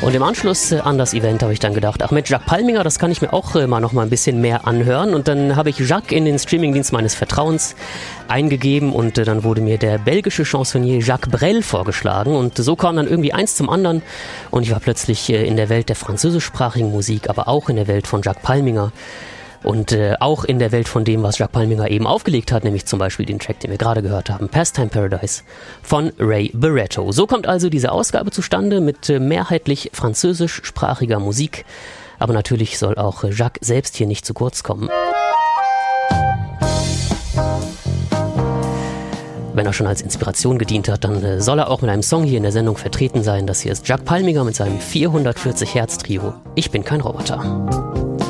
Und im Anschluss an das Event habe ich dann gedacht, ach mit Jacques Palminger, das kann ich mir auch mal noch mal ein bisschen mehr anhören. Und dann habe ich Jacques in den Streamingdienst meines Vertrauens eingegeben und dann wurde mir der belgische Chansonnier Jacques Brel vorgeschlagen. Und so kam dann irgendwie eins zum anderen und ich war plötzlich in der Welt der französischsprachigen Musik, aber auch in der Welt von Jacques Palminger. Und auch in der Welt von dem, was Jacques Palminger eben aufgelegt hat, nämlich zum Beispiel den Track, den wir gerade gehört haben, Pastime Paradise von Ray Barretto. So kommt also diese Ausgabe zustande mit mehrheitlich französischsprachiger Musik. Aber natürlich soll auch Jacques selbst hier nicht zu kurz kommen. Wenn er schon als Inspiration gedient hat, dann soll er auch mit einem Song hier in der Sendung vertreten sein. Das hier ist Jacques Palminger mit seinem 440 Hertz Trio. Ich bin kein Roboter.